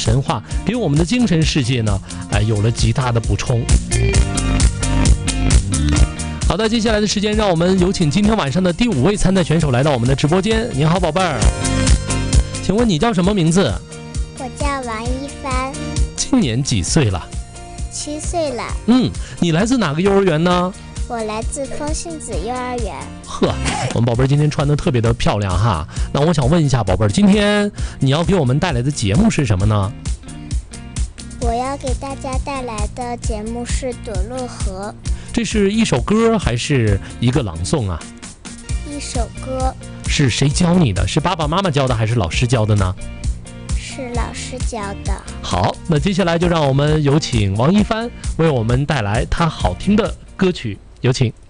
神话，给我们的精神世界呢，有了极大的补充。好的，接下来的时间，让我们有请今天晚上的第5位参赛选手来到我们的直播间。您好，宝贝儿，请问你叫什么名字？ 我叫王一帆， 今年几岁了 7岁了。 你来自哪个幼儿园呢？ 我来自风信子幼儿园。 呵，我们宝贝儿今天穿得特别的漂亮哈。那我想问一下宝贝儿，今天你要给我们带来的节目是什么呢？ 我要给大家带来的节目是《朵洛河》。 这是一首歌还是一个朗诵啊？ 一首歌。 是谁教你的？是爸爸妈妈教的还是老师教的呢？ 是老师教的。 好，那接下来就让我们有请王一帆为我们带来他好听的歌曲，有请。